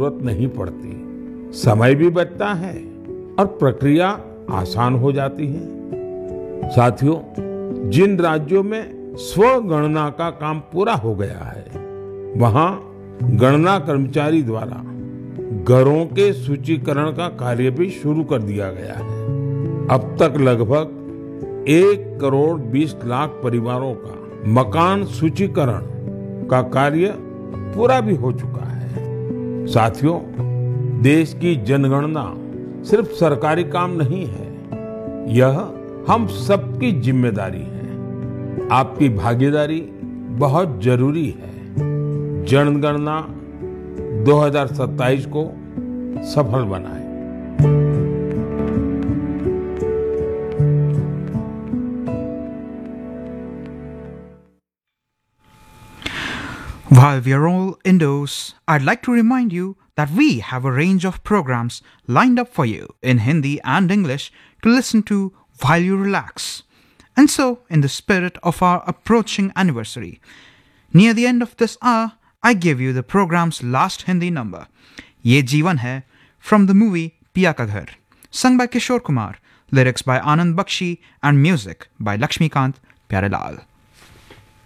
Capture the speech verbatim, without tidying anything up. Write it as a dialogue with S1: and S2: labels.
S1: जरूरत नहीं पड़ती, समय भी बचता है और प्रक्रिया आसान हो जाती है। साथियों, जिन राज्यों में स्वगणना का काम पूरा हो गया है, वहां गणना कर्मचारी द्वारा घरों के सूचीकरण का कार्य भी शुरू कर दिया गया है। अब तक लगभग एक करोड़ बीस लाख परिवारों का मकान सूचीकरण का कार्य पूरा भी हो चुका है। साथियों, देश की जनगणना सिर्फ सरकारी काम नहीं है, यह हम सबकी जिम्मेदारी है। आपकी भागीदारी बहुत जरूरी है। जनगणना दो हज़ार सत्ताईस को सफल बनाएं।
S2: While we are all indoors, I'd like to remind you that we have a range of programs lined up for you in Hindi and English to listen to while you relax. And so, in the spirit of our approaching anniversary, near the end of this hour, I give you the program's last Hindi number. Ye Jeevan Hai, from the movie Piya Ka Ghar, sung by Kishore Kumar, lyrics by Anand Bakshi and music by Lakshmikant Pyarelal.